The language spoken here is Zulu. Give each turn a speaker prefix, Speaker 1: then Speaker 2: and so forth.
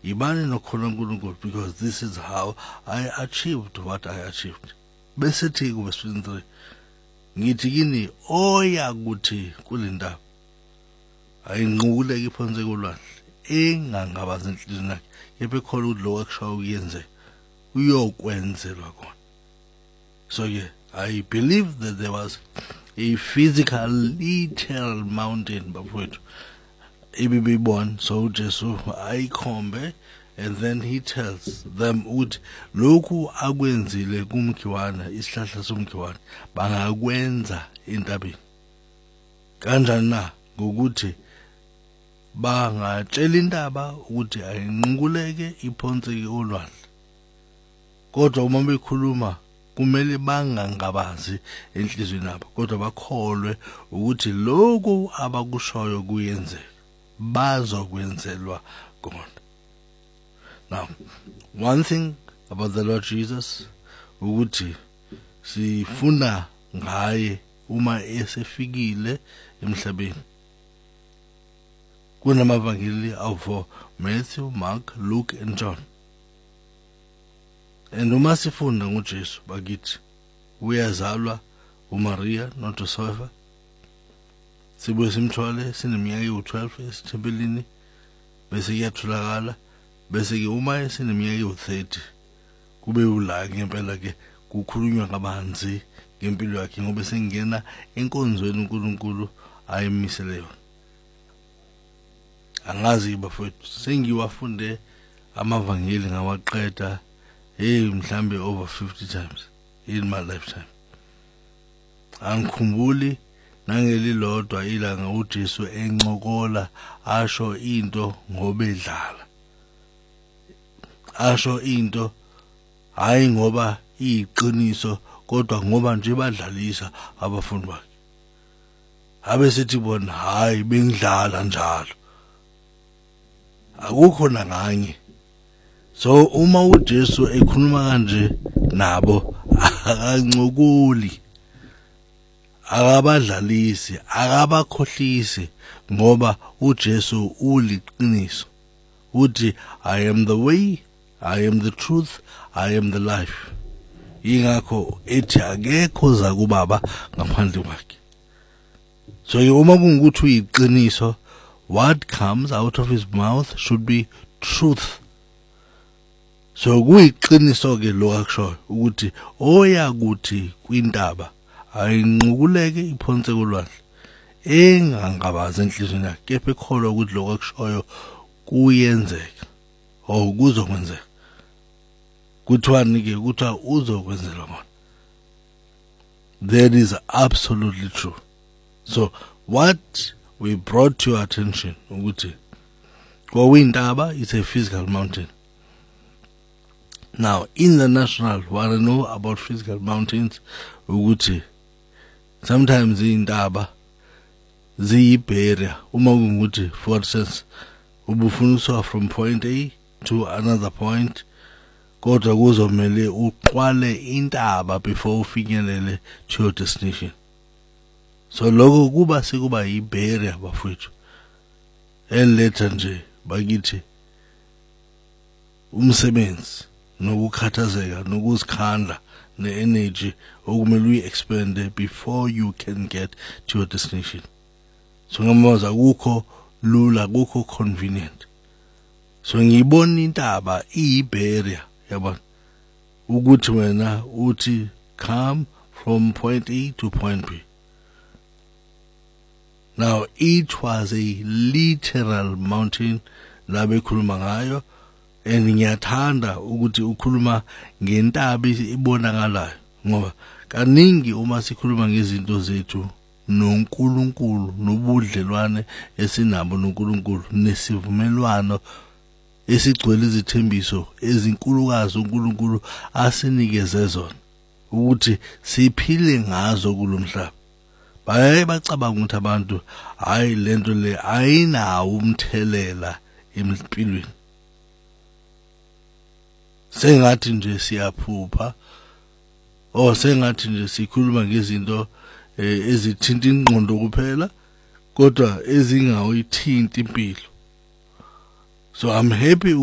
Speaker 1: Imani nokhona uNkulunkulu, because this is how I achieved what I achieved. Bese thi ku verse 23, ngithi kini oya kuthi kulendaba ayinquleke iphonse kolwandle engangabazi enhlizweni yakhe, kepha ekholwa ukuthi lokho akushayo kuyenze uyokwenzelwa kona. So yeah, I believe that there was a physical, literal mountain bafowethu ebibibona. So Jesu ayikhombe, and then he tells them ukuthi lokhu akwenzile kumkhiwana, isihlahla somkhiwana, bangakwenza entabeni. Kanjani na? Ngokuthi bangatshela intaba ukuthi ayinquleke iphonseke olwandle, kodwa uma bekhuluma kumele bangangabazi enhlizweni yabo, kodwa bakholwe ukuthi lokho abakushoyo kuyenzeka, bazokwenzelwa kona. Now, one thing about the Lord Jesus, ukuthi sifunda ngaye uma esefikile emhlabeni. Kunamavangeli awu-4, Matthew, Mark, Luke and John. And uma sifunda ngoJesu bakithi, uyazalwa uMaria noJosefa, sibuye simthwale sineminyaka ewu-12 esithempelini, bese kuyatholakala, bese ke uma esineminyaka ewu-30 kube ula ngempela ke kukhulunywa kabanzi ngempilo yakhe, ngoba sengena enkonzweni uNkulunkulu ayimisele yona. Angazi bafowethu, sengiwafunde amavangeli ngawaqeda mhlambe over 50 times in my lifetime. Angikhumbuli nangelilodwa ilanga uJesu encokola asho into ngobedlala, asho into hayi ngoba iyiqiniso, kodwa ngoba nje badlalisa abafundi bakhe. Abesithi bona hayi bengidlala njalo, akukho nanganye. So uma uJesu ekhuluma kanje nabo, akancokoli, akabadlalisi, akabakhohlisi, ngoba uJesu uliqiniso. Uthi I am the way, I am the truth, I am the life. Ingakho ethi akekho za kubaba ngaphandle kwakhe. So uma kungukuthi uyiqiniso, what comes out of his mouth should be truth. So kuyiqiniso ke lo akushoyo ukuthi oya kuthi kwintaba ayinquleke iphonse kolwandle engangabazi enhlizweni yakhe, kepha ekholwa ukuthi lokho akushoyo kuyenzeka or kuzokwenzeka. Kuthiwani ke? Kuthiwa uzokwenzelwa kona. That is absolutely true. So what we brought to your attention ukuthi kwintaba is a physical mountain. Now, in the natural, what I know about physical mountains, ukuthi sometimes intaba ziyibarrier. Uma kungukuthi, for instance, ubufuna from point A to another point, kodwa kuzomele uqwale intaba before ufinyelele to your destination. So lokho kuba sekuba yibarrier bafowethu. And later nje bakithi umsebenzi nokukhathazeka nokuzikhandla ne-energy okumele uyi-expende before you can get to your destination. So ngamaza kukho lula, kukho convenient. So ngiyibona intaba iyi-barrier, yabona, ukuthi wena uthi come from point A to point B. Now it was a literal mountain la bekhuluma ngayo, and ngiyathanda ukuthi ukhuluma ngentaba ibonakalayo, ngoba kaningi uma sikhuluma ngezinto zethu noNkulunkulu nobudlelwane esinabo noNkulunkulu nesivumelwano esigcwele izithembiso ezinkulukazi uNkulunkulu asinikeze zona ukuthi siphile ngazo kulomhlaba, baye bacabanga ukuthi abantu hayi lento le ayinawo umthelela empilweni. Sengathi nje siyaphupha, sengathi nje sikhuluma ngezinto ezithinta ingqondo kuphela, kodwa ezingawithinta impilo. So I'm happy